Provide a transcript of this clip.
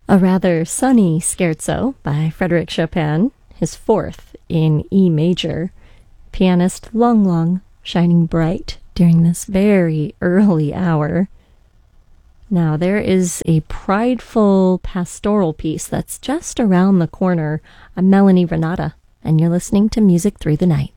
A rather sunny scherzo by Frédéric Chopin, his fourth in E major. Pianist Lung Lung shining bright during this very early hour. Now there is a prideful pastoral piece that's just around the corner. I'm Melanie Renata, and you're listening to Music Through the Night.